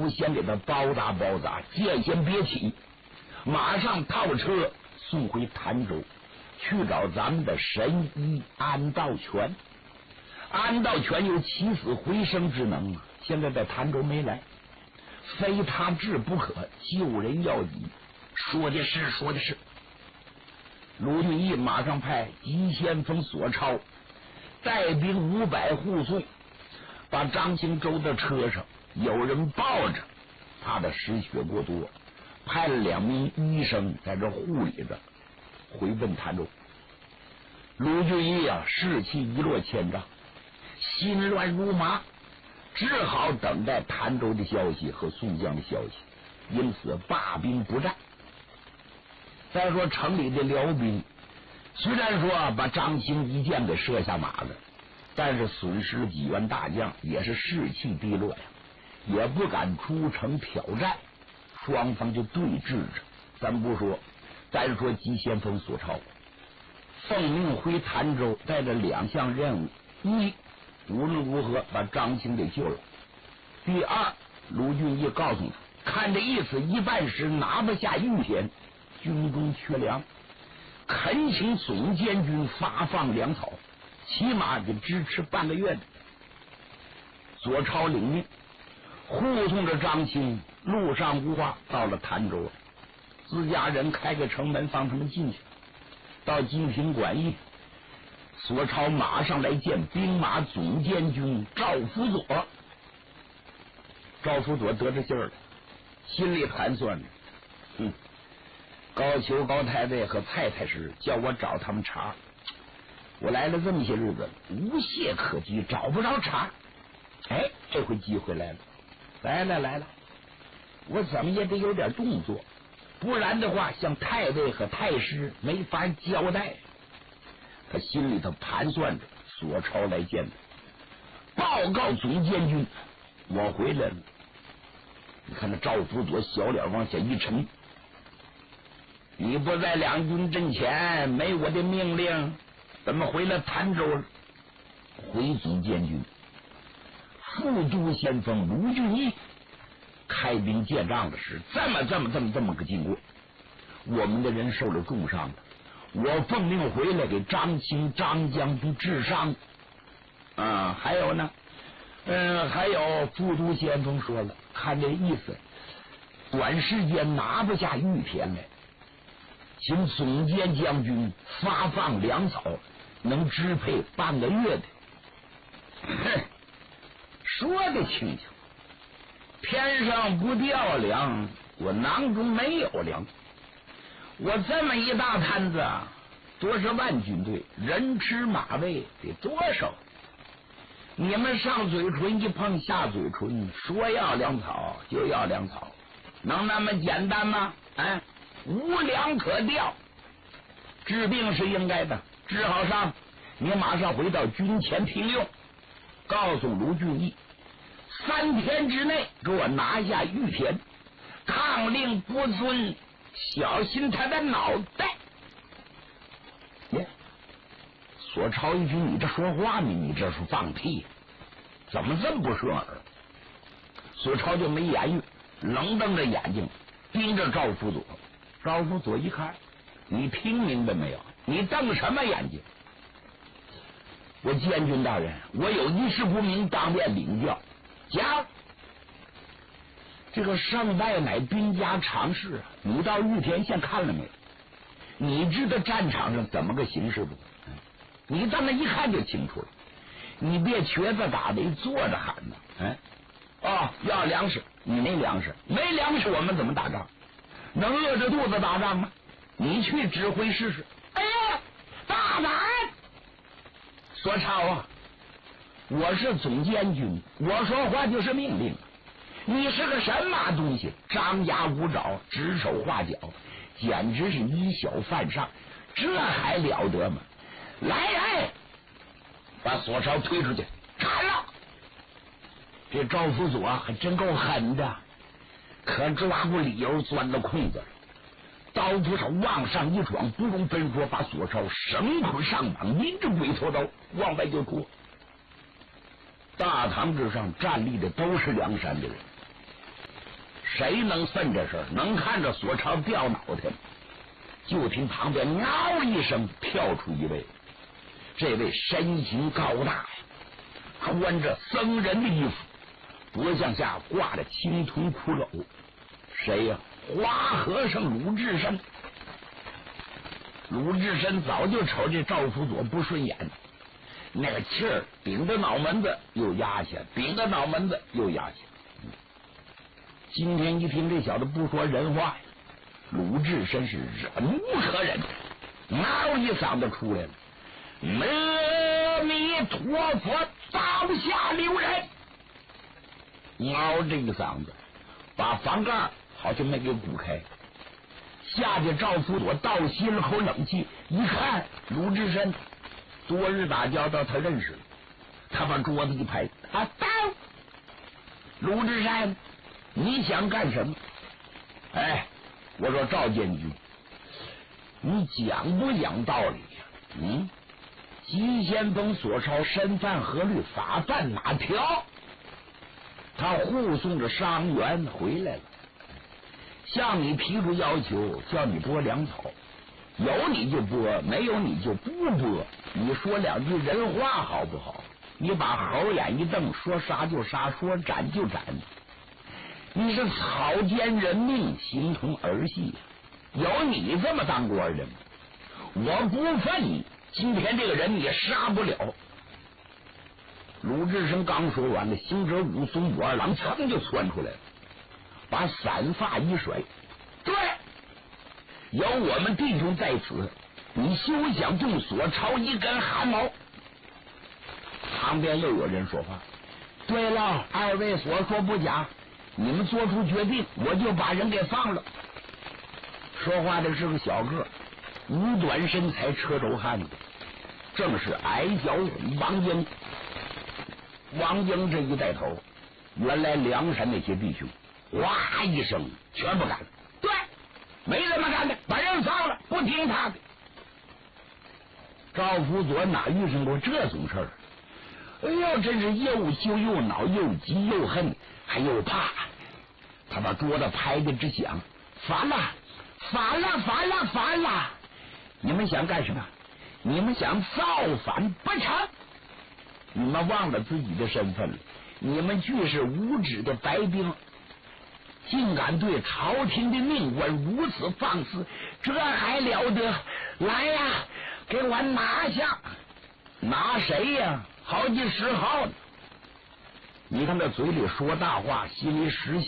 首先给他包扎包扎，剑先别起，马上套车送回潭州，去找咱们的神医安道全。安道全有起死回生之能啊，现在在潭州没来，非他治不可，救人要紧。说的是。卢俊义马上派急先锋索超带兵500护送，把张兴洲的车上有人抱着，怕他失血过多，派了2名医生在这护理着，回奔潭州。卢俊义啊，士气一落千丈，心乱如麻，只好等待潭州的消息和宋江的消息，因此罢兵不战。再说城里的辽兵，虽然说把张兴一箭给射下马了，但是损失几员大将，也是士气低落呀，也不敢出城挑战，双方就对峙着。咱不说，再说急先锋索超奉命回潭州，带着2项任务：一，无论如何把张兴给救了；第二，卢俊义告诉他，看这意思，一半时拿不下玉田，军中缺粮，恳请总监军发放粮草，起码得支持半个月的。索超领命，护送着张兴路上无话，到了潭州了。自家人开个城门放他们进去。到金平馆驿，索超马上来见兵马总监军赵辅佐。赵辅佐得着信儿了，心里盘算着，高俅、高太尉和蔡太师叫我找他们茬，我来了这么些日子，无懈可击，找不着茬。哎，这回机会来了，来了，我怎么也得有点动作，不然的话，向太尉和太师没法交代。他心里头盘算着，索超来见他，报告总监军，我回来了。你看那赵辅佐小脸往下一沉，你不在两军阵前，没我的命令，怎么回了潭州了？回总监军，副都先锋卢俊义开兵借仗的是这么个经过，我们的人受了重伤了，我奉命回来给张兴张将军治伤。还有呢，还有副都先锋说了，看这意思，短时间拿不下玉田来，请总监将军发放粮草，能支配半个月的。说得清楚，天上不掉粮，我囊中没有粮。我这么一大摊子，多少万军队，人吃马喂，得多少？你们上嘴唇一碰下嘴唇，说要粮草就要粮草，能那么简单吗？无粮可调，治病是应该的，治好伤，你马上回到军前听用，告诉卢俊义，3天之内给我拿下玉田，抗令不遵，小心他的脑袋。索超一听，你这说话呢？你这是放屁，怎么这么不顺耳？索超就没言语，冷瞪着眼睛盯着赵辅佐。赵辅佐一看，你听明白没有？你瞪什么眼睛？我监军大人，我有一事不明，当面领教。讲，这个胜败乃兵家常事，你到玉田县看了没有？你知道战场上怎么个形势不？你这么一看就清楚了。你别瘸子打的坐着喊呢。要粮食，你没粮食，没粮食我们怎么打仗？能饿着肚子打仗吗？你去指挥试试。哎呀，大胆！索超啊，我是总监军，我说话就是命令。你是个什么东西？张牙舞爪，指手画脚，简直是以小犯上，这还了得吗？来，把索超推出去砍了。这赵辅佐还真够狠的，可抓住理由钻到空子了，刀斧上往上一撞，不容分说，把索超绳捆上绑，拎着鬼头刀往外就拖。大堂之上站立的都是梁山的人， 谁能分这事儿？能看着索超掉脑袋吗？就听旁边嗷一声跳出一位，这位身形高大呀，穿着僧人的衣服，脖项下挂着青铜骷髅。谁呀？花和尚鲁智深。鲁智深早就瞅这赵辅佐不顺眼，那个气儿顶着脑门子又压下，顶着脑门子又压下。今天一听这小子不说人话呀，鲁智深是忍无可忍，嗷一嗓子出来了：“阿弥陀佛，刀下留人！”嗷这个嗓子，把房盖好像没给鼓开。下去赵辅佐倒吸了口冷气，一看鲁智深，多日打交道，他认识了。他把桌子一拍：“啊，到！鲁智深，你想干什么？”哎，我说赵监军，你讲不讲道理呀？急先锋索超身犯何律，法犯哪条？他护送着伤员回来了，向你提出要求，叫你拨粮草，有你就拨，没有你就不拨。你说两句人话好不好？你把猴眼一瞪，说杀就杀，说斩就斩。你是草菅人命，形同儿戏。有你这么当官的吗？我不忿你，今天这个人你也杀不了。鲁智深刚说完了，行者武松武二郎噌就窜出来了，把散发一甩：“对，有我们弟兄在此，你休想动索超一根汗毛。”旁边又有人说话：“对了，二位所说不假，你们做出决定，我就把人给放了。”说话的是个小个，五短身材，车轴汉子，正是矮脚虎王英。王英这一带头，原来梁山那些弟兄哇一声全不干了。对，没这么干的，把人放了，不听他的。赵辅佐哪遇上过这种事儿？哎呦，真是又羞又恼，又急又恨，还又怕。他把桌子拍得直响：“烦了，烦了，烦了，烦了！你们想干什么？你们想造反不成？你们忘了自己的身份了，你们俱是无知的白兵，竟敢对朝廷的命官如此放肆，这还了得！来呀，给我拿下！拿谁呀？好几10号呢！你看他嘴里说大话，心里实